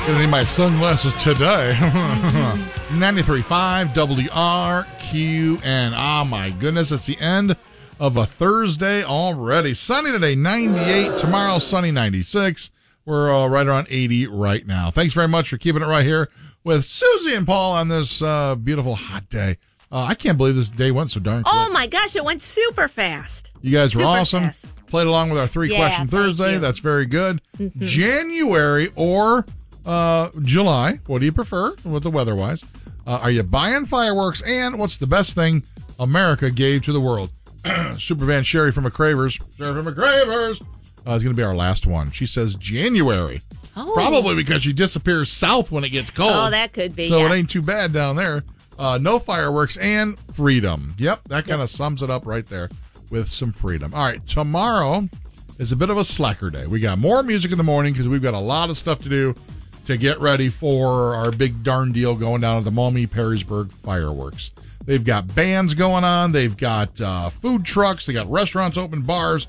Gonna need my sunglasses today. 93.5 WRQN. Oh my goodness, it's the end of a Thursday already. Sunny today, 98. Tomorrow, sunny, 96. We're right around 80 right now. Thanks very much for keeping it right here with Susie and Paul on this beautiful hot day. I can't believe this day went so darn quick. Oh my gosh, it went super fast. You guys were awesome. Fast. Played along with our three-question Thursday. That's very good. Mm-hmm. January or July, what do you prefer with the weather-wise? Are you buying fireworks? And what's the best thing America gave to the world? Supervan Sherry from McCravers. Sherry from McCravers is going to be our last one. She says January. Oh. Probably because she disappears south when it gets cold. Oh, that could be. So it ain't too bad down there. No fireworks and freedom. Yep, that kind of sums it up right there with some freedom. All right, tomorrow is a bit of a slacker day. We got more music in the morning because we've got a lot of stuff to do to get ready for our big darn deal going down at the Maumee Perrysburg fireworks. They've got bands going on. They've got food trucks. They got restaurants open, bars,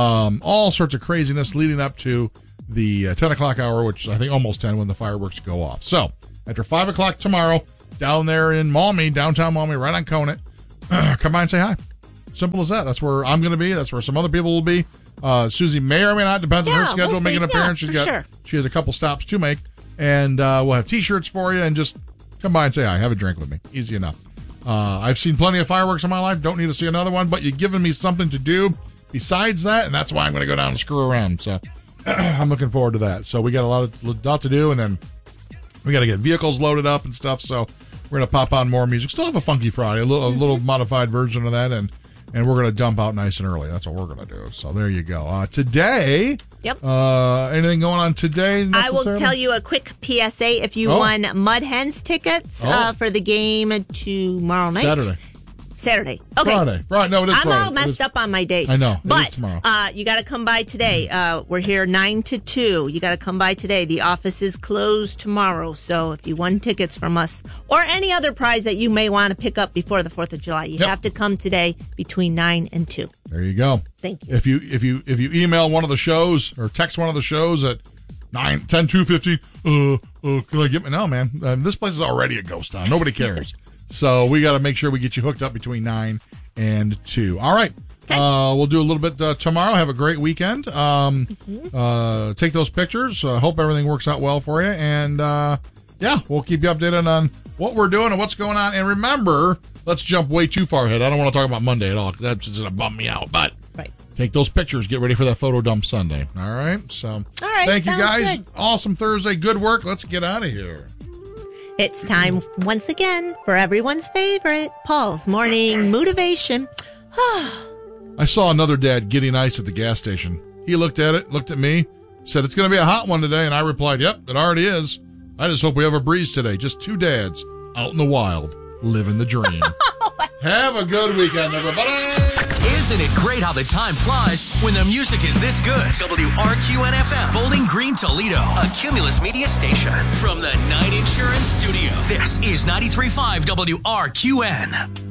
all sorts of craziness leading up to the 10 o'clock hour, which I think almost 10 when the fireworks go off. So after 5 o'clock tomorrow, down there in Maumee, downtown Maumee, right on Conant, come by and say hi. Simple as that. That's where I'm going to be. That's where some other people will be. Susie may or may not, depends on her schedule, we'll make an appearance. She has a couple stops to make. And we'll have T-shirts for you, and just come by and say hi. Have a drink with me. Easy enough. I've seen plenty of fireworks in my life. Don't need to see another one, but you've given me something to do besides that, and that's why I'm going to go down and screw around. So I'm looking forward to that. So we got a lot to do, and then we got to get vehicles loaded up and stuff. So we're going to pop on more music. Still have a Funky Friday, a little modified version of that, and we're going to dump out nice and early. That's what we're going to do. So there you go. Today, anything going on today? I will tell you a quick PSA. If you won Mud Hens tickets for the game tomorrow night. Saturday. Okay. Friday. Right. No, it is I'm Friday. all messed up on my days. I know. But you got to come by today. We're here 9 to 2. You got to come by today. The office is closed tomorrow. So if you won tickets from us or any other prize that you may want to pick up before the 4th of July, you have to come today between 9 and 2. There you go. Thank you. If you email one of the shows or text one of the shows at 10, 2, 15, can I get me? No, man. This place is already a ghost town. Nobody cares. So we got to make sure we get you hooked up between 9 and 2. All right. Okay. We'll do a little bit tomorrow. Have a great weekend. Take those pictures. Hope everything works out well for you. And, we'll keep you updated on what we're doing and what's going on. And remember, let's jump way too far ahead. I don't want to talk about Monday at all because that's just going to bum me out. But take those pictures. Get ready for that photo dump Sunday. All right. So thank you, guys. Good. Awesome Thursday. Good work. Let's get out of here. It's time once again for everyone's favorite, Paul's Morning Motivation. I saw another dad getting ice at the gas station. He looked at it, looked at me, said, "It's going to be a hot one today." And I replied, "Yep, it already is. I just hope we have a breeze today." Just two dads out in the wild, living the dream. Have a good weekend, everybody. Isn't it great how the time flies when the music is this good? WRQN-FM, Bowling Green, Toledo, a Cumulus Media station. From the Night Insurance Studio, this is 93.5 WRQN.